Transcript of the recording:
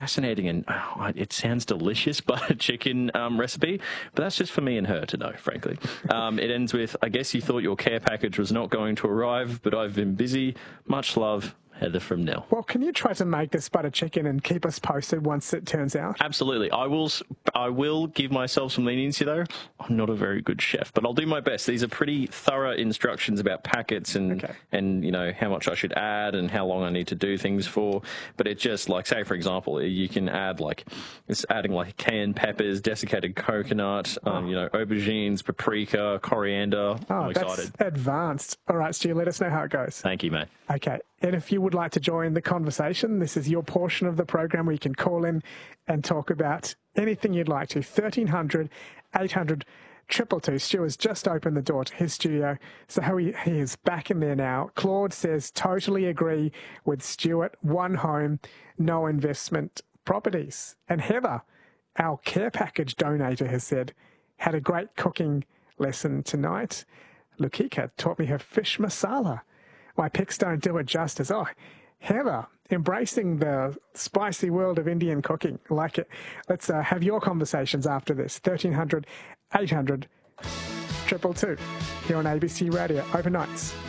fascinating and it sounds delicious butter chicken recipe, but that's just for me and her to know, frankly. It ends with, I guess you thought your care package was not going to arrive, but I've been busy. Much love, Heather from Nell. Well, can you try to make this butter chicken and keep us posted once it turns out? Absolutely. I will give myself some leniency, though. I'm not a very good chef, but I'll do my best. These are pretty thorough instructions about packets and you know, how much I should add and how long I need to do things for. But it's just like, say, for example, you can add it's adding like cayenne peppers, desiccated coconut, you know, aubergines, paprika, coriander. I'm excited. That's advanced. All right, Stu, let us know how it goes. Thank you, mate. Okay. And if you would like to join the conversation, this is your portion of the program where you can call in and talk about anything you'd like to. 1300 800 222. Stu has just opened the door to his studio, so he is back in there now. Claude says, totally agree with Stuart. One home, no investment properties. And Heather, our care package donator, has said, had a great cooking lesson tonight. Lukika taught me her fish masala. My pics don't do it justice. Oh, Heather, embracing the spicy world of Indian cooking. Like it. Let's have your conversations after this. 1300 800 222 here on ABC Radio. Overnights.